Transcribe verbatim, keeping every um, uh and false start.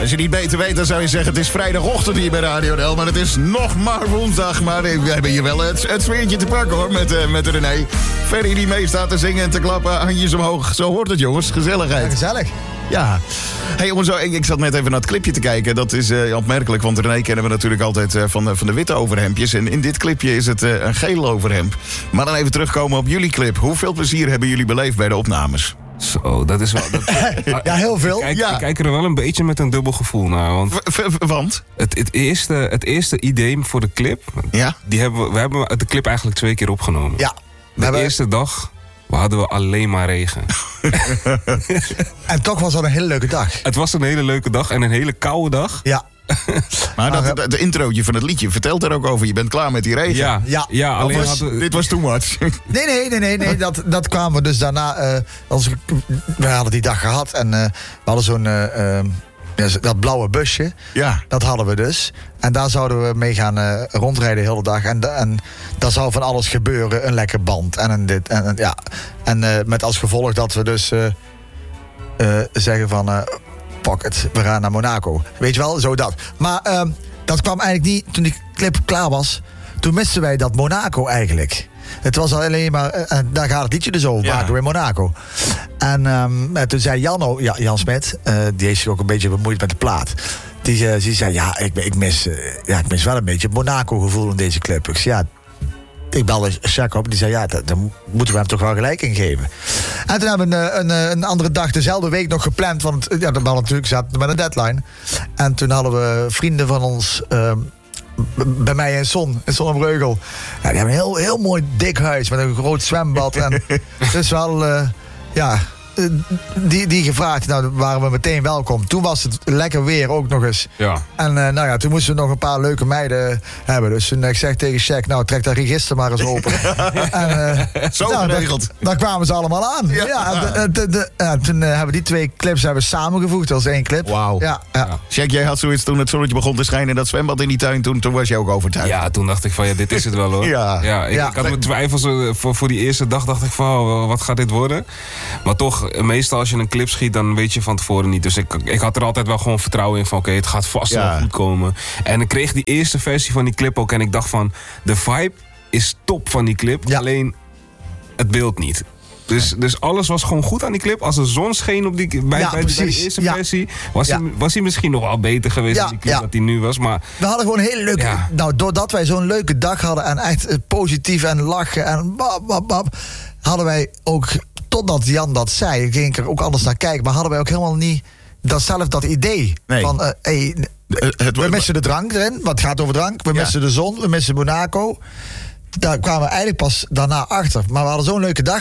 Als je niet beter weet, dan zou je zeggen... het is vrijdagochtend hier bij Radio Del, maar het is nog maar woensdag. Maar we hebben hier wel het, het sfeertje te pakken, hoor, met, uh, met René. Ferry die mee staat te zingen en te klappen, handjes omhoog. Zo hoort het, jongens. Gezelligheid. Ja, gezellig. Ja. Hey, jongens, ik zat net even naar het clipje te kijken. Dat is uh, opmerkelijk, want René kennen we natuurlijk altijd uh, van, de, van de witte overhempjes. En in dit clipje is het uh, een geel overhemp. Maar dan even terugkomen op jullie clip. Hoeveel plezier hebben jullie beleefd bij de opnames? Zo, dat is wel... Dat, ja, heel veel. Ik kijk, Ja. ik kijk er wel een beetje met een dubbel gevoel naar. Want V- v- want? het, het, eerste, het eerste idee voor de clip... Ja? Die hebben, we- we hebben de clip eigenlijk twee keer opgenomen. Ja. De hebben... eerste dag we hadden we alleen maar regen. En toch was dat een hele leuke dag. Het was een hele leuke dag en een hele koude dag. Ja. Maar dat, het, het introotje van het liedje vertelt er ook over. Je bent klaar met die regen. Ja, Ja. ja, Of alleen was- hadden, Dit was too much. Nee, nee, nee, nee, nee. Dat, dat kwamen we dus daarna. Uh, als, we hadden die dag gehad en uh, we hadden zo'n uh, uh, ja, dat blauwe busje. Ja. Dat hadden we dus. En daar zouden we mee gaan uh, rondrijden de hele dag. En, de, en daar zou van alles gebeuren. Een lekker band en een dit. En, en, ja. en uh, met als gevolg dat we dus uh, uh, zeggen van... Uh, pak het, we gaan naar Monaco. Weet je wel, zo dat. Maar uh, dat kwam eigenlijk niet... Toen die clip klaar was, toen misten wij dat Monaco eigenlijk. Het was alleen maar... Uh, daar gaat het liedje dus over. Ja. Maken in Monaco. En um, toen zei Jan, ja, Jan Smit... Uh, die heeft zich ook een beetje bemoeid met de plaat. Die, uh, die zei, ja ik, ik, mis, uh, ja, ik mis wel een beetje het Monaco-gevoel in deze clip. Ik zei, ja... Ik belde Jacques op, die zei, ja, daar moeten we hem toch wel gelijk in geven. En toen hebben we een, een, een andere dag, dezelfde week nog gepland, want ja, dat natuurlijk zaten met een deadline. En toen hadden we vrienden van ons, uh, bij mij in Son, in Zonnebreugel. Ja, die hebben een heel, heel mooi dik huis met een groot zwembad. En dus wel, uh, ja... Die, die gevraagd, nou waren we meteen welkom. Toen was het lekker weer ook nog eens. Ja. En uh, nou ja, toen moesten we nog een paar leuke meiden hebben. Dus toen uh, ik zeg tegen Shaq, nou trek dat register maar eens open. en, uh, Zo nou, geregeld. daar, daar kwamen ze allemaal aan. Ja. Ja, de, de, de, ja, toen uh, hebben we die twee clips hebben we samengevoegd als één clip. Wauw. Ja, ja. Jack, jij had zoiets toen het zonnetje begon te schijnen in dat zwembad in die tuin. Toen, toen was je ook overtuigd. Ja, toen dacht ik van, ja, dit is het wel, hoor. Ja. Ja, ik, Ja. ik had mijn twijfels uh, voor, voor die eerste dag. Dacht ik van, oh, wat gaat dit worden? Maar toch, uh, meestal als je een clip schiet, dan weet je van tevoren niet. Dus ik, ik had er altijd wel gewoon vertrouwen in van, oké, okay, het gaat vast Ja. wel goed komen. En ik kreeg die eerste versie van die clip ook. En ik dacht van, de vibe is top van die clip. Ja. Alleen, het beeld niet. Dus, dus alles was gewoon goed aan die clip. Als de zon scheen op die, bij, Ja, bij, bij de precies. eerste Ja. versie, was, Ja. hij, was hij misschien nog wel beter geweest Ja, dan die clip ja. dat hij nu was. Maar We hadden gewoon een hele leuke... Ja. Nou, doordat wij zo'n leuke dag hadden en echt uh, positief en lachen en bap, bap, bap, hadden wij ook, totdat Jan dat zei, ging ik er ook anders naar kijken, maar hadden wij ook helemaal niet dat zelf dat idee Nee. van, uh, hey, Uh, het, we missen de drank erin, want het gaat over drank. We Ja. missen de zon, we missen Monaco. Daar kwamen we eigenlijk pas daarna achter. Maar we hadden zo'n leuke dag